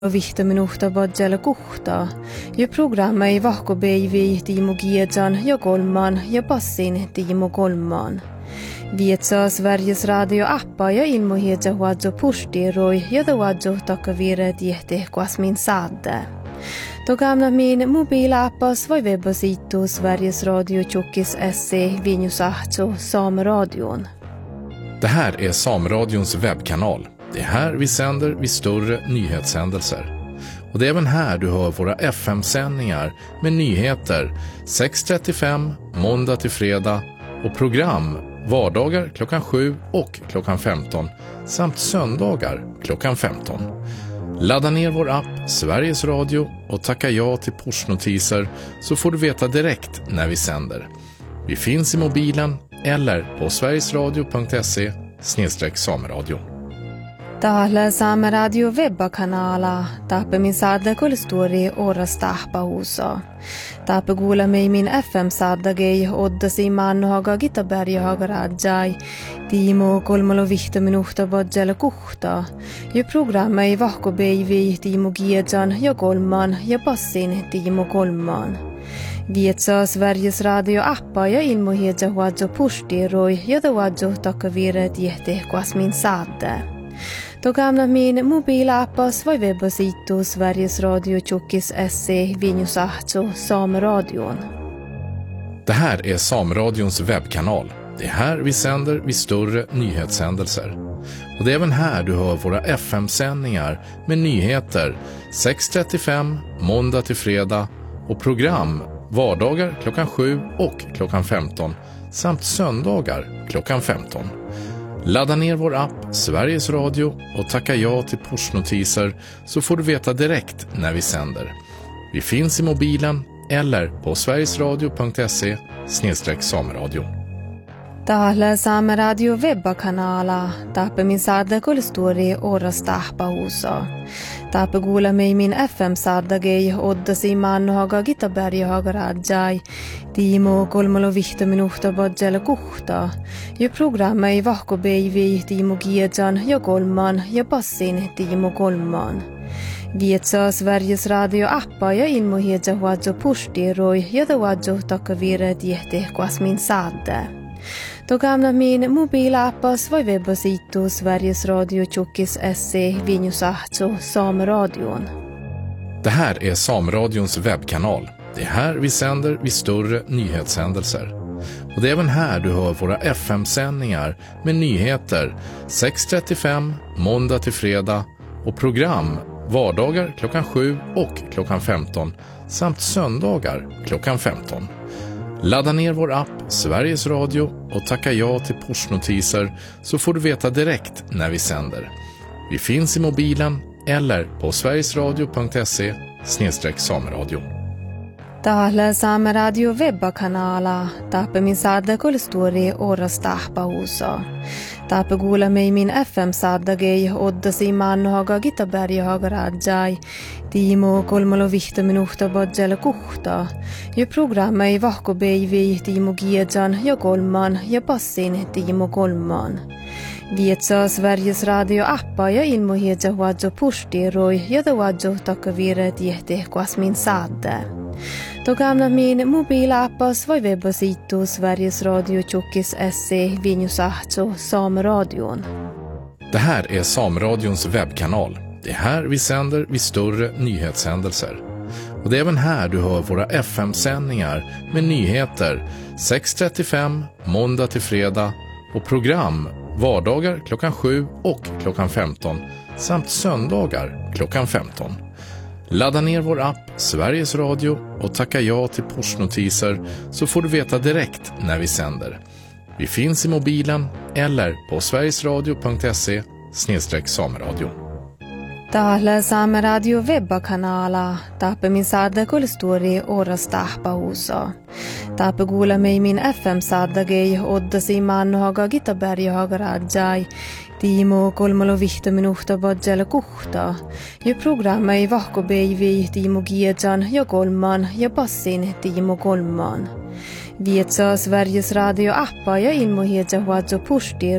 Vihta minuuta badjala kuhta. Ja programma ei vahko beivi Tiimo Giedjan ja kolman ja passin Tiimo kolman. Vietsaa Sveriges radio-appa ja ilmohiedja huadjo pustiroi ja huadjo takavire tiehte kuasmin saadde. Togamna min mobilappas vai webbasitu Sveriges Radio Tjockis SC Vinjusahto Sameradion. Det här är Sameradions webbkanal. Det är här vi sänder vid större nyhetshändelser. Och det är även här du hör våra FM-sändningar med nyheter 6:35 måndag till fredag och program vardagar klockan 7 och klockan 15 samt söndagar klockan 15. Ladda ner vår app Sveriges Radio och tacka ja till pushnotiser så får du veta direkt när vi sänder. Vi finns i mobilen eller på sverigesradio.se/sameradio. Täällä Saameradio webbakanala taappe min saadda kolstori oras tahpahuusa. Taappe kuulemme min FM-saaddagei oddasi maannohaga Gitaberjahaga rajai. Tiimo 3 minuuta badjala kuhta. Ja programma ei vahko beivi Tiimo Giedjan ja kolman ja passin Tiimo kolman. Vietsaa Sveriges radio-appa ja ilmohiedja huadjo pustiroi ja huadjo takavire tiehte kuasmin saadde. Togamna min mobilappas vai webbasitu Sveriges Radio Tjockis SC Vinjusahto Sameradion. Det här är Sameradions webbkanal. Det är här vi sänder vid större nyhetshändelser. Och det är även här du hör våra FM-sändningar med nyheter 6:35 måndag till fredag och program vardagar klockan 7 och klockan 15 samt söndagar klockan 15. Ladda ner vår app Sveriges Radio och tacka ja till pushnotiser så får du veta direkt när vi sänder. Vi finns i mobilen eller på sverigesradio.se/sameradio. Täällä Saameradio webbakanala taappe min saadda kolstori oras tahpahuusa. Taappe kuulemme min FM-saaddagei oddasi maannohaga Gitaberjahaga rajai. Tiimo 3 minuuta badjala kuhta. Ja programma ei vahko beivi Tiimo Giedjan ja kolman ja passin Tiimo kolman. Vietsaa Sveriges radio-appa ja ilmohiedja huadjo pustiroi ja huadjo takavire tiehte kuasmin saadde. Togamna min mobilappas vai webbasitu Sveriges Radio Tjockis SC Vinjusahto Sameradion. Det här är Sameradions webbkanal. Det är här vi sänder vid större nyhetshändelser. Och det är även här du hör våra FM-sändningar med nyheter 6:35 måndag till fredag och program vardagar klockan 7 och klockan 15 samt söndagar klockan 15. Ladda ner vår app Sveriges Radio och tacka ja till pushnotiser så får du veta direkt när vi sänder. Vi finns i mobilen eller på sverigesradio.se/sameradio. Täällä Saameradio webbakanala taappe min saadda kolstori oras tahpahuusa. Taappe kuulemme min FM-saaddagei oddasi maannohaga Gitaberjahaga rajai. Tiimo 3 minuuta badjala kuhta. Ja programma ei vahko beivi Tiimo Giedjan ja kolman ja passin Tiimo kolman. Vietsaa Sveriges radio-appa ja ilmohiedja huadjo pustiroi ja huadjo takavire tiehte kuasmin saadde. Togamna min mobilappas vai webbasitu Sveriges Radio Tjockis SC Vinjusahto Sameradion. Det här är Sameradions webbkanal. Det är här vi sänder vid större nyhetshändelser. Och det är även här du hör våra FM-sändningar med nyheter 6:35 måndag till fredag och program vardagar klockan 7 och klockan 15 samt söndagar klockan 15. Ladda ner vår app Sveriges Radio och tacka ja till pushnotiser så får du veta direkt när vi sänder. Vi finns i mobilen eller på sverigesradio.se/sameradio. Täällä Saameradio webbakanala taappe min saadda kolstori oras tahpahuusa. Taappe kuulemme min FM-saaddagei oddasi maannohaga Gitaberjahaga rajai. Tiimo 3 minuuta badjala kuhta. Ja programma ei vahko beivi Tiimo Giedjan ja kolman ja passin Tiimo kolman. Vietsaa Sveriges radio-appa ja ilmohiedja huadjo pustiroi